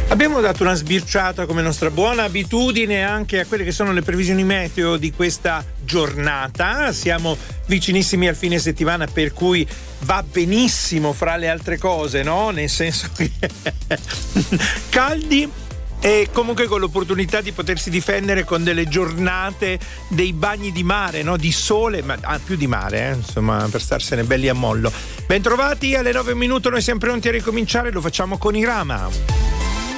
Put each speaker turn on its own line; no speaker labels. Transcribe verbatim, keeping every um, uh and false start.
Abbiamo dato una sbirciata come nostra buona abitudine anche a quelle che sono le previsioni meteo di questa giornata. Siamo vicinissimi al fine settimana, per cui va benissimo fra le altre cose, no? Nel senso che caldi e comunque con l'opportunità di potersi difendere con delle giornate, dei bagni di mare, no? Di sole, ma ah, più di mare, eh? Insomma, per starsene belli a mollo. Bentrovati alle nove minuto, noi siamo pronti a ricominciare, lo facciamo con Irama.